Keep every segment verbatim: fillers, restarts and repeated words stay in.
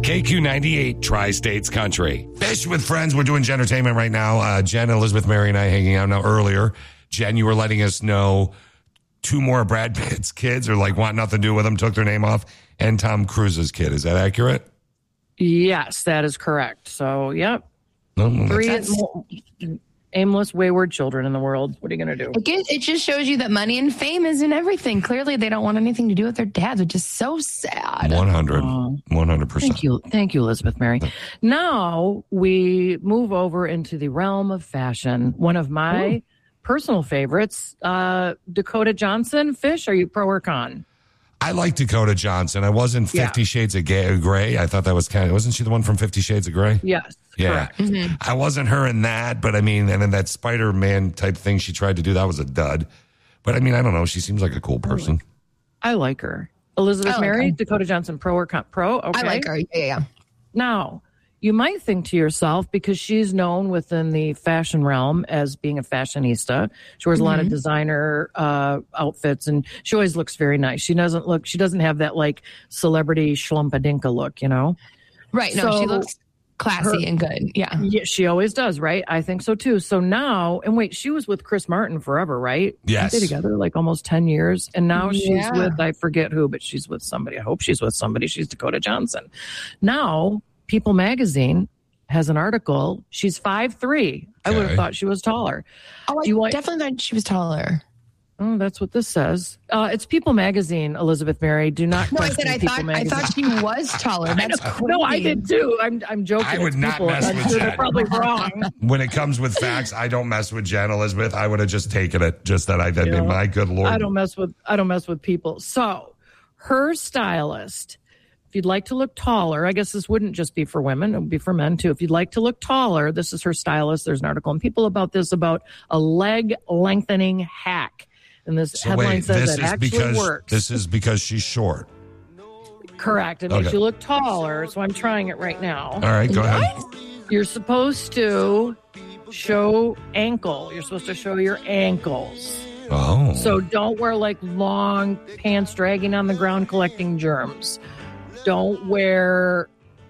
K Q ninety-eight, Tri-States Country. Fish with Friends. We're doing Gentertainment right now. Uh, Jen, Elizabeth, Mary, and I hanging out now. Earlier, Jen, you were letting us know two more of Brad Pitt's kids are like want nothing to do with him, took their name off, and Tom Cruise's kid. Is that accurate? Yes, that is correct. So, yep. No, Three that's- more aimless, wayward children in the world. What are you going to do? It, get- it just shows you that money and fame isn't everything. Clearly, they don't want anything to do with their dads, which is so sad. one hundred. one hundred percent. Thank you. Thank you, Elizabeth Mary. Now we move over into the realm of fashion. One of my Ooh. personal favorites, uh, Dakota Johnson. Fish, are you pro or con? I like Dakota Johnson. I wasn't Fifty yeah. Shades of Grey. I thought that was kind of, wasn't she the one from Fifty Shades of Grey? Yes. Yeah. Mm-hmm. I wasn't her in that, but I mean, and then that Spider-Man type thing she tried to do, that was a dud. But I mean, I don't know. She seems like a cool person. I like, I like her. Elizabeth like Mary, her. Dakota Johnson, pro or con? Pro? Okay. I like her. Yeah, yeah. Now, you might think to yourself, because she's known within the fashion realm as being a fashionista. She wears mm-hmm. a lot of designer uh, outfits, and she always looks very nice. She doesn't look, she doesn't have that like celebrity schlumpadinka look, you know? Right. No, so she looks classy her, and good. Yeah. Yeah, she always does, right? I think so too. So now, and wait, she was with Chris Martin forever, right? Yes. They together like almost ten years. And now yeah. she's with, I forget who, but she's with somebody. I hope she's with somebody. She's Dakota Johnson. Now, People Magazine has an article. She's five three. Okay. I would have thought she was taller. Oh, I want, definitely thought she was taller. Oh, that's what this says. Uh, it's People Magazine, Elizabeth Mary. Do not no, I question said I People thought Magazine. I thought she was taller. That's crazy. No, I did too. I'm I'm joking. I would it's not people. mess I'm with sure Jen. They're probably wrong. When it comes with facts, I don't mess with Jen, Elizabeth. I would have just taken it. Just that I did. You know, my good Lord. I don't mess with I don't mess with people. So her stylist. If you'd like to look taller, I guess this wouldn't just be for women, it would be for men too. If you'd like to look taller, this is her stylist. There's an article in People about this, about a leg lengthening hack. And this so headline wait, says it actually because, works. This is because she's short. Correct. It okay. makes you look taller, so I'm trying it right now. All right, go ahead. You're supposed to show ankle. You're supposed to show your ankles. Oh. So don't wear like long pants dragging on the ground collecting germs. Don't wear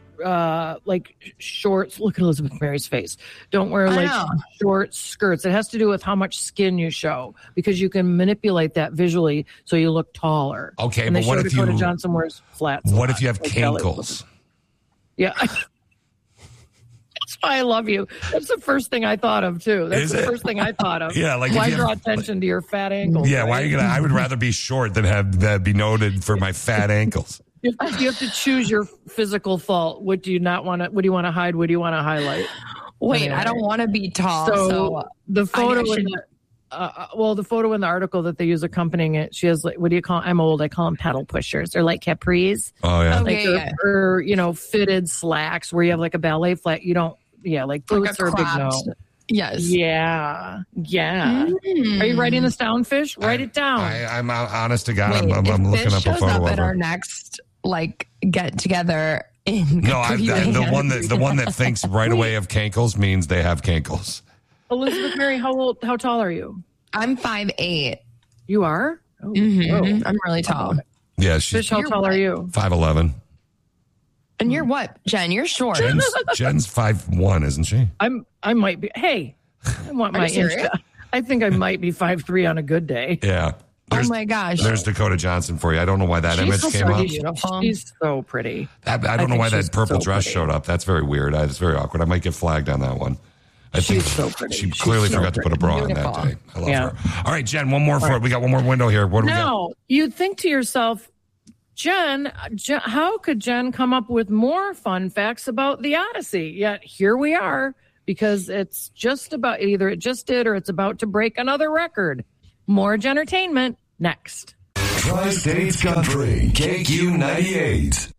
uh, like shorts. Look at Elizabeth Mary's face. Don't wear like short skirts. It has to do with how much skin you show, because you can manipulate that visually so you look taller. Okay, and but they what show if Dakota you Johnson wears flats? What if you have like cankles? Yeah. That's why I love you. That's the first thing I thought of too. That's Is the it? first thing I thought of. Yeah, like why if you draw have, attention to your fat ankles? Yeah, right? why are you gonna? I would rather be short than have that be noted for my fat ankles. You have, to, you have to choose your physical fault. What do you not want to? What do you want to hide? What do you want to highlight? Wait, anyway. I don't want to be tall. So, so the photo should... in the uh, well, the photo in the article that they use accompanying it, she has like, what do you call? I'm old. I call them pedal pushers. They're like capris. Oh yeah, like okay, yeah. or, or you know fitted slacks where you have like a ballet flat. You don't. Yeah, like boots like a are a big cropped, no. Yes. Yeah. Yeah. Mm. Are you writing this down, Fish? Write I, it down. I, I'm honest to God. Wait, I'm, I'm, I'm looking up a shows photo up of at her. our next like get together in No, I, the, the one that the one that thinks right away of cankles means they have cankles. Elizabeth Mary, how old? How tall are you? I'm five eight. You are? Oh, mm-hmm. I'm really tall. Yeah, she's Fish, how tall what? are you? five eleven. And you're what, Jen? You're short. Jen's, Jen's five one, isn't she? I'm. I might be. Hey, I want my inch. I think I might be five three on a good day. Yeah. There's, oh my gosh. There's Dakota Johnson for you. I don't know why that She's image so came up. beautiful. She's so pretty. That, I don't I know why think that she's purple so dress pretty. showed up. That's very weird. I, it's very awkward. I might get flagged on that one. I She's think so pretty. She She's clearly so forgot to put a bra Beautiful. on that day. I love Yeah. her. All right, Jen, one more for it. We got one more window here. What do we got? Now, you'd think to yourself, Jen, Jen, how could Jen come up with more fun facts about the Odyssey? Yet here we are, because it's just about, either it just did or it's about to break another record. More Gentertainment next. Tri-States Country, K Q ninety-eight.